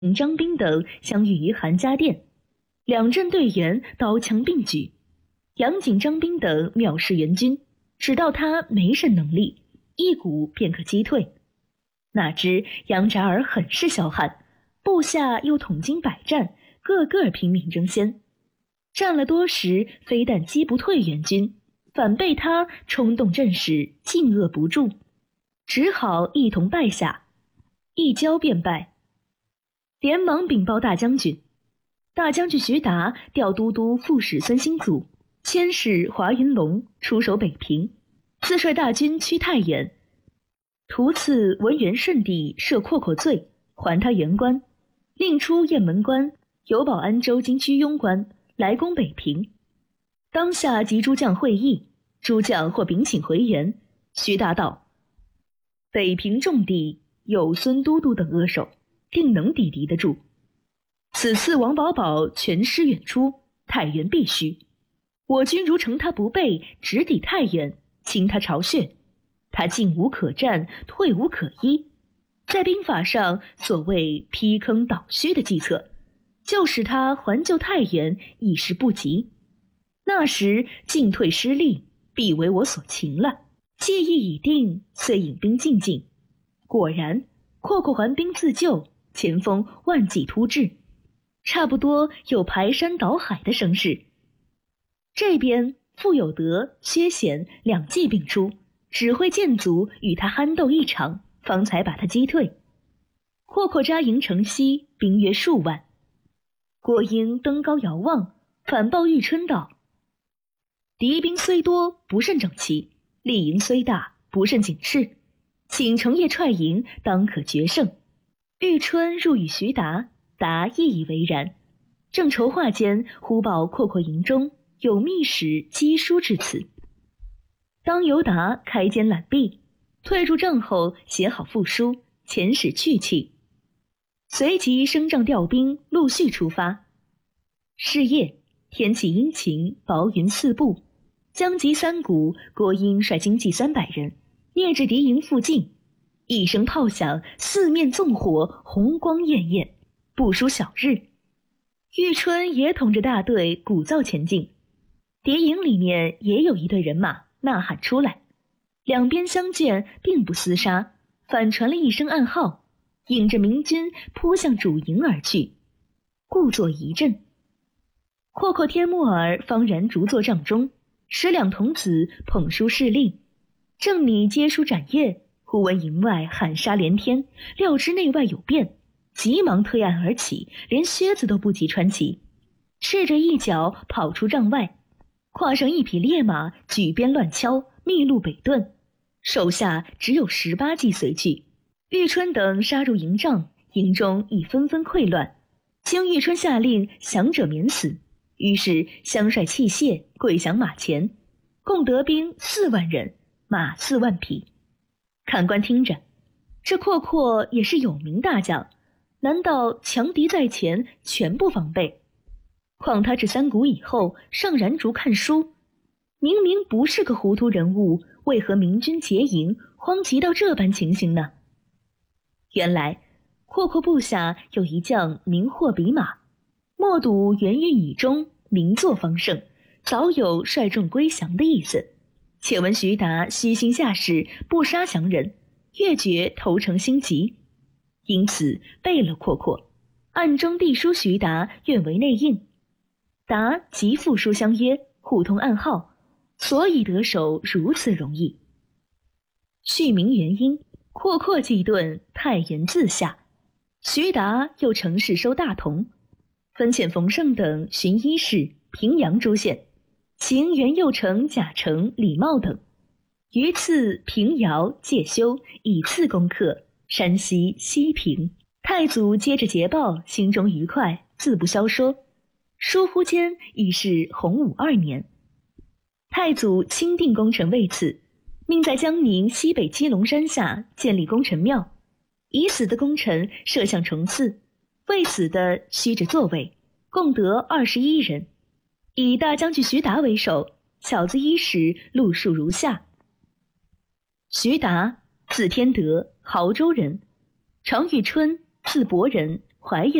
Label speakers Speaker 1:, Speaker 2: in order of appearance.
Speaker 1: 张宾等相遇于韩家店，两阵对员刀枪并举，杨景、张宾等藐视援军，只道他没甚能力，一鼓便可击退。哪知杨扎尔很是骁悍，部下又统经百战，个个拼命争先，战了多时，非但击不退援军，反被他冲动阵势，进遏不住，只好一同败下，一交便败。连忙禀报大将军，大将军徐达调都督副使孙兴祖、佥使华云龙出守北平，自率大军趋太原，图赐文元顺帝赦阔阔罪，还他原官，另出雁门关、有保安州经居庸关来攻北平。当下及诸将会议，诸将或禀请回援。徐达道：北平重地，有孙都督等扼守，定能抵敌得住。此次王保保全师远出，太原必须。我军如乘他不备，直抵太原，侵他巢穴，他进无可战，退无可依。在兵法上所谓劈坑倒虚的计策，就使他还救太原一时不及。那时进退失利，必为我所擒了。计议已定，遂引兵进境。果然，阔阔还兵自救，前锋万骑突至，差不多有排山倒海的声势。这边傅有德、薛显两骑并出，指挥箭卒与他酣斗一场，方才把他击退。阔阔扎营城西，兵约数万。郭英登高遥望，反报玉春道：敌兵虽多，不甚整齐，力营虽大，不甚警示，请成夜踹营，当可决胜。玉春入与徐达，达亦以为然。正筹划间，忽报阔阔营中有密使赍书至此。当由达开间揽璧，退入帐后，写好复书，遣使去讫。随即升帐调兵，陆续出发。是夜，天气阴晴，薄云四布。将及三鼓，郭英率精骑300人，蹑至敌营附近，一声炮响，四面纵火，红光艳艳，不输晓日。玉春也统着大队鼓噪前进，敌营里面也有一队人马呐喊出来，两边相见，并不厮杀，反传了一声暗号，引着明军扑向主营而去，故作一阵。阔阔天木儿方然逐坐帐中，使两童子捧书示令，正拟接书斩阅，忽闻营外喊杀连天，料知内外有变，急忙推案而起，连靴子都不及穿起，赤着一脚跑出帐外，跨上一匹烈马，举鞭乱敲，密路北遁，手下只有18骑随去。玉春等杀入营帐，营中已纷纷溃乱，经玉春下令，降者免死。于是相率器械跪降马前，共得兵4万人，马4万匹。看官听着，这阔阔也是有名大将，难道强敌在前，全不防备？况他至三鼓以后，上燃烛看书，明明不是个糊涂人物，为何明军结营，慌急到这般情形呢？原来阔阔部下有一将名霍比马，默睹元运以中，名作方盛，早有率众归降的意思。且闻徐达虚心下士，不杀降人，越觉投诚心急，因此背了阔阔，暗中递书徐达，愿为内应。达即复书相约，互通暗号，所以得手如此容易。续明原因，阔阔计遁，太原自下。徐达又乘势收大同，分遣冯胜等巡一市、平阳诸县，行元右丞、贾承、李茂等，于次平遥、介休，以次攻克山西、西平。太祖接着捷报，心中愉快，自不消说。疏忽间已是洪武2年，太祖钦定功臣位次，命在江宁西北基隆山下建立功臣庙，已死的功臣设像重祀，未死的虚着座位，共得21人，以大将军徐达为首，小子衣食路数如下。徐达，字天德，亳州人，常遇春，字伯仁， 怀远。